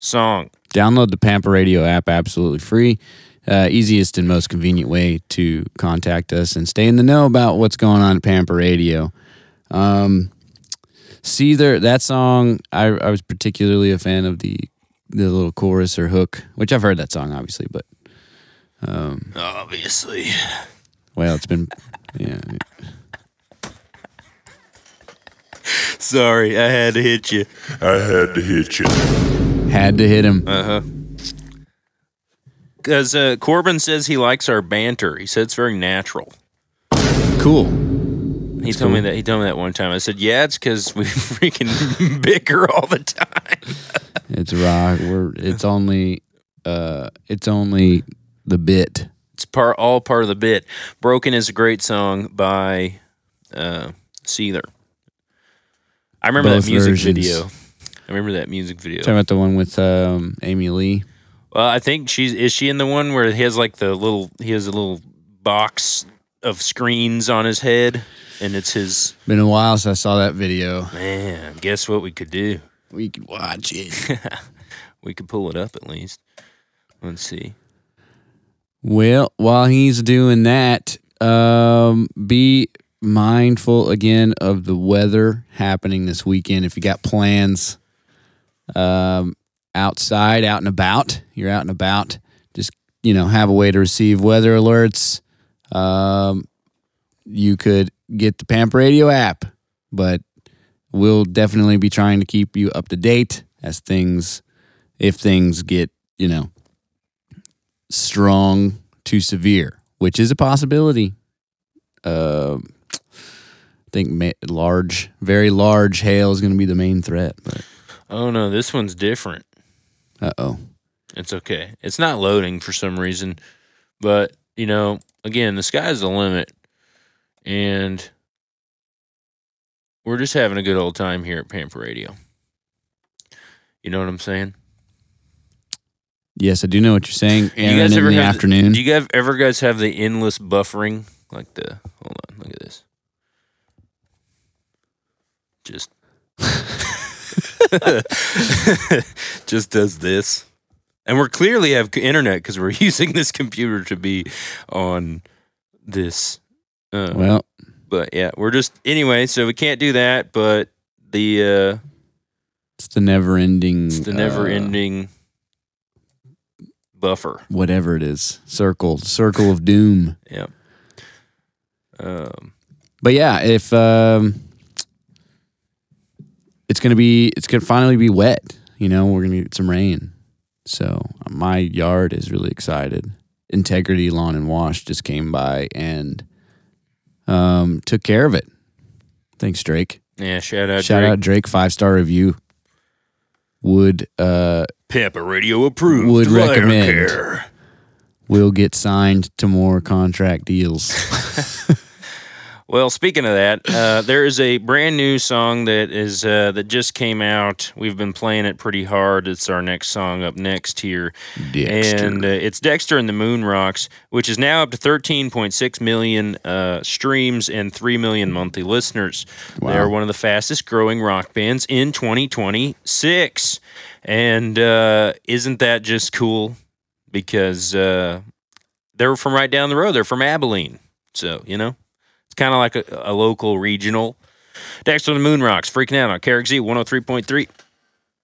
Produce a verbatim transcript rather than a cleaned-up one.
song. Download the Pampa Radio app absolutely free. Uh, easiest and most convenient way to contact us and stay in the know about what's going on at Pampa Radio. Um, Seether, that song, I, I was particularly a fan of the the little chorus or hook, which I've heard that song, obviously, but... Um, obviously. Well, it's been... yeah. Sorry, I had to hit you. I had to hit you. Had to hit him. Uh-huh. Because uh, Corbin says he likes our banter. He said it's very natural. Cool. He That's told cool. me that. He told me that one time. I said, "Yeah, it's because we freaking bicker all the time." It's rock. We're. It's only. Uh. It's only the bit. It's part all part of the bit. "Broken" is a great song by uh, Seether. I remember Both that music versions. video. I remember that music video. Talking about the one with um, Amy Lee. Well, I think she's is she in the one where he has like the little he has a little box of screens on his head, and it's his. Been a while since I saw that video. Man, guess what we could do? We could watch it. We could pull it up at least. Let's see. Well, while he's doing that, um, be mindful again of the weather happening this weekend. If you got plans um, outside, out and about, you're out and about, just, you know, have a way to receive weather alerts. Um, you could get the Pampa Radio app, but we'll definitely be trying to keep you up to date as things, if things get, you know, strong to severe, which is a possibility. Uh, I think ma- large, very large hail is going to be the main threat. But Oh no, this one's different. uh oh, It's okay. It's not loading for some reason, but you know, again, the sky's the limit, and we're just having a good old time here at Pampa Radio. You know what I'm saying? yes, I do know what you're saying. Do you Aaron, guys in ever the have afternoon. Do you guys ever guys have the endless buffering? Like the hold on, look at this. Just just does this. And we're clearly have internet because we're using this computer to be on this. Uh, well, but yeah, we're just anyway. So we can't do that. But the uh, it's the never-ending. it's the uh, never-ending buffer. whatever it is, circle, circle of doom. Yeah. Um. But yeah, if um, it's gonna be, it's gonna finally be wet. You know, we're gonna get some rain. So my yard is really excited. Integrity Lawn and Wash just came by and um, took care of it. Thanks, Drake. Yeah. Shout out. Shout Drake. out Drake, five star review. Would uh, Pampa Radio approved. Would Liar recommend. Care. will get signed to more contract deals. Well, speaking of that, uh, there is a brand new song that is uh, that just came out. We've been playing it pretty hard. It's our next song up next here, Dexter. and uh, it's Dexter and the Moon Rocks, which is now up to thirteen point six million uh, streams and three million monthly listeners. Wow. They are one of the fastest growing rock bands in twenty twenty-six, and uh, isn't that just cool? Because uh, they're from right down the road. They're from Abilene, so you know. It's kind of like a, a local regional. Dexter and the Moon Rocks, freaking out on K R X Z one oh three point three.